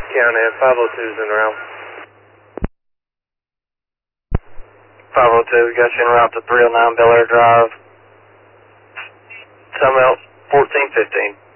County, 502's en route. 502, got you en route to 309 Bel Air Drive. Some else, 1415.